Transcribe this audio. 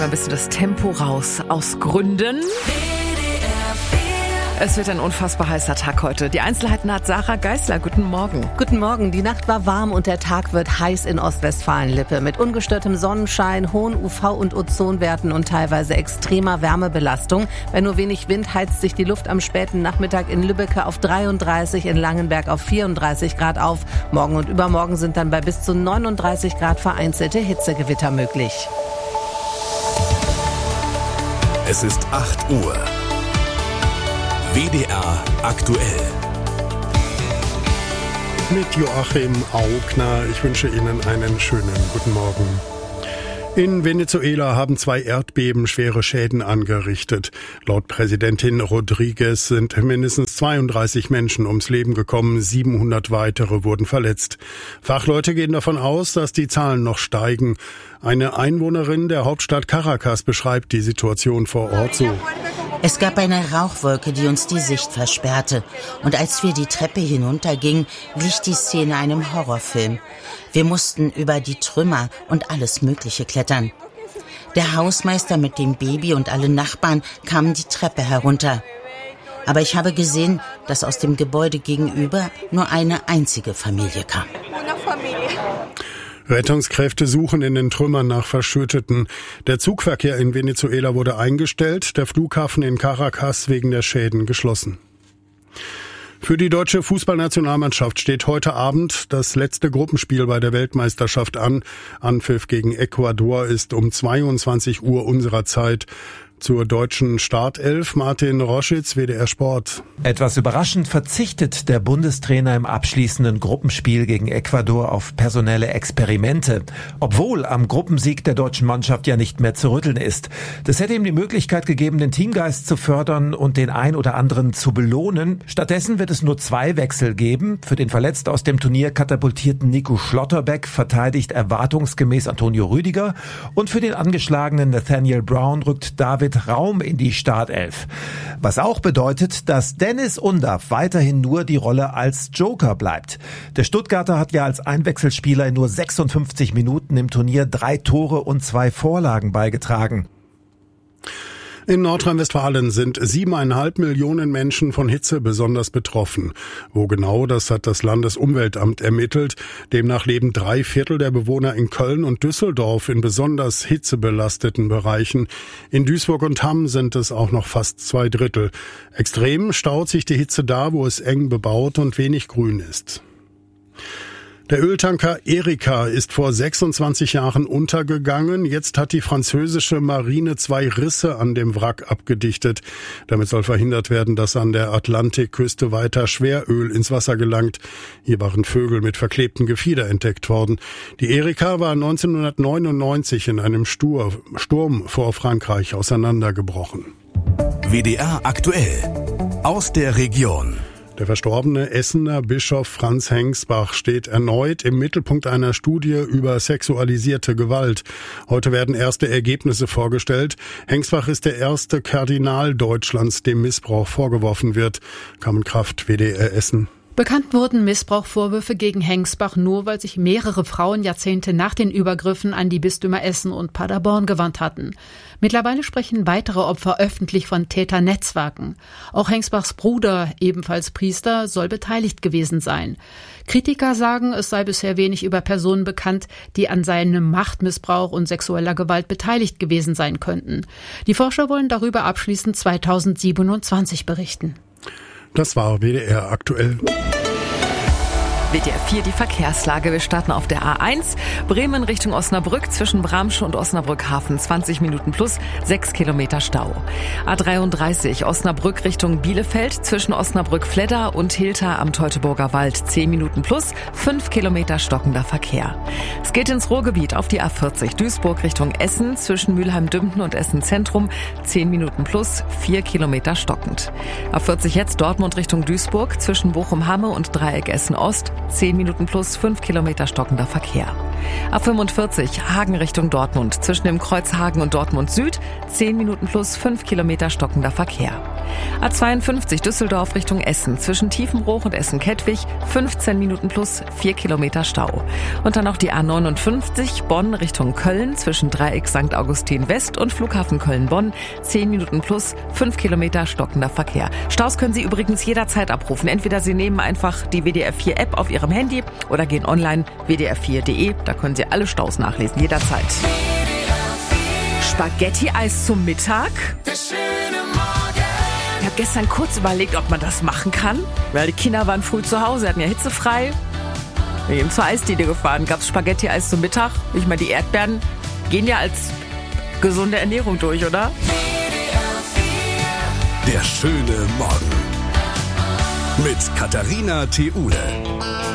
Ein bisschen das Tempo raus aus Gründen. Es wird ein unfassbar heißer Tag heute. Die Einzelheiten hat Sarah Geisler. Guten Morgen. Guten Morgen. Die Nacht war warm und der Tag wird heiß in Ostwestfalen-Lippe. Mit ungestörtem Sonnenschein, hohen UV- und Ozonwerten und teilweise extremer Wärmebelastung. Bei nur wenig Wind heizt sich die Luft am späten Nachmittag in Lübbecke auf 33, in Langenberg auf 34 Grad auf. Morgen und übermorgen sind dann bei bis zu 39 Grad vereinzelte Hitzegewitter möglich. Es ist 8 Uhr. WDR aktuell. Mit Joachim Augner. Ich wünsche Ihnen einen schönen guten Morgen. In Venezuela haben 2 Erdbeben schwere Schäden angerichtet. Laut Präsidentin Rodriguez sind mindestens 32 Menschen ums Leben gekommen, 700 weitere wurden verletzt. Fachleute gehen davon aus, dass die Zahlen noch steigen. Eine Einwohnerin der Hauptstadt Caracas beschreibt die Situation vor Ort so. Es gab eine Rauchwolke, die uns die Sicht versperrte. Und als wir die Treppe hinuntergingen, glich die Szene einem Horrorfilm. Wir mussten über die Trümmer und alles Mögliche klettern. Der Hausmeister mit dem Baby und alle Nachbarn kamen die Treppe herunter. Aber ich habe gesehen, dass aus dem Gebäude gegenüber nur eine einzige Familie kam. Rettungskräfte suchen in den Trümmern nach Verschütteten. Der Zugverkehr in Venezuela wurde eingestellt, der Flughafen in Caracas wegen der Schäden geschlossen. Für die deutsche Fußballnationalmannschaft steht heute Abend das letzte Gruppenspiel bei der Weltmeisterschaft an. Anpfiff gegen Ecuador ist um 22 Uhr unserer Zeit. Zur deutschen Startelf Martin Roschitz, WDR Sport. Etwas überraschend verzichtet der Bundestrainer im abschließenden Gruppenspiel gegen Ecuador auf personelle Experimente. Obwohl am Gruppensieg der deutschen Mannschaft ja nicht mehr zu rütteln ist. Das hätte ihm die Möglichkeit gegeben, den Teamgeist zu fördern und den ein oder anderen zu belohnen. Stattdessen wird es nur 2 Wechsel geben. Für den verletzt aus dem Turnier katapultierten Nico Schlotterbeck verteidigt erwartungsgemäß Antonio Rüdiger. Und für den angeschlagenen Nathaniel Brown rückt David Raum in die Startelf. Was auch bedeutet, dass Dennis Undaff weiterhin nur die Rolle als Joker bleibt. Der Stuttgarter hat ja als Einwechselspieler in nur 56 Minuten im Turnier 3 Tore und 2 Vorlagen beigetragen. In Nordrhein-Westfalen sind 7,5 Millionen Menschen von Hitze besonders betroffen. Wo genau, das hat das Landesumweltamt ermittelt. Demnach leben 3/4 der Bewohner in Köln und Düsseldorf in besonders hitzebelasteten Bereichen. In Duisburg und Hamm sind es auch noch fast 2/3. Extrem staut sich die Hitze da, wo es eng bebaut und wenig Grün ist. Der Öltanker Erika ist vor 26 Jahren untergegangen. Jetzt hat die französische Marine 2 Risse an dem Wrack abgedichtet. Damit soll verhindert werden, dass an der Atlantikküste weiter Schweröl ins Wasser gelangt. Hier waren Vögel mit verklebtem Gefieder entdeckt worden. Die Erika war 1999 in einem Sturm vor Frankreich auseinandergebrochen. WDR aktuell. Aus der Region. Der verstorbene Essener Bischof Franz Hengsbach steht erneut im Mittelpunkt einer Studie über sexualisierte Gewalt. Heute werden erste Ergebnisse vorgestellt. Hengsbach ist der erste Kardinal Deutschlands, dem Missbrauch vorgeworfen wird. Carmen Kraft, WDR Essen. Bekannt wurden Missbrauchvorwürfe gegen Hengsbach nur, weil sich mehrere Frauen Jahrzehnte nach den Übergriffen an die Bistümer Essen und Paderborn gewandt hatten. Mittlerweile sprechen weitere Opfer öffentlich von Täternetzwerken. Auch Hengsbachs Bruder, ebenfalls Priester, soll beteiligt gewesen sein. Kritiker sagen, es sei bisher wenig über Personen bekannt, die an seinem Machtmissbrauch und sexueller Gewalt beteiligt gewesen sein könnten. Die Forscher wollen darüber abschließend 2027 berichten. Das war WDR aktuell. WDR 4, die Verkehrslage. Wir starten auf der A1. Bremen Richtung Osnabrück zwischen Bramsche und Osnabrück Hafen. 20 Minuten plus 6 Kilometer Stau. A33 Osnabrück Richtung Bielefeld zwischen Osnabrück-Fledder und Hilter am Teutoburger Wald. 10 Minuten plus 5 Kilometer stockender Verkehr. Es geht ins Ruhrgebiet auf die A40 Duisburg Richtung Essen zwischen Mülheim-Dümpten und Essen Zentrum. 10 Minuten plus 4 Kilometer stockend. A40 jetzt Dortmund Richtung Duisburg zwischen Bochum-Hamme und Dreieck Essen Ost. 10 Minuten plus 5 Kilometer stockender Verkehr. A45 Hagen Richtung Dortmund zwischen dem Kreuz Hagen und Dortmund Süd 10 Minuten plus 5 Kilometer stockender Verkehr. A52 Düsseldorf Richtung Essen. Zwischen Tiefenbruch und Essen-Kettwig 15 Minuten plus 4 Kilometer Stau. Und dann noch die A59 Bonn Richtung Köln. Zwischen Dreieck St. Augustin West und Flughafen Köln-Bonn 10 Minuten plus 5 Kilometer stockender Verkehr. Staus können Sie übrigens jederzeit abrufen. Entweder Sie nehmen einfach die WDR 4 App auf Ihrem Handy oder gehen online wdr4.de. Da können Sie alle Staus nachlesen, jederzeit. Spaghetti-Eis zum Mittag? Ich habe gestern kurz überlegt, ob man das machen kann, weil die Kinder waren früh zu Hause, hatten ja hitzefrei. Wir sind zur Eisdiele gefahren, gab es Spaghetti-Eis zum Mittag. Ich meine, die Erdbeeren gehen ja als gesunde Ernährung durch, oder? Der schöne Morgen mit Katharina Theule.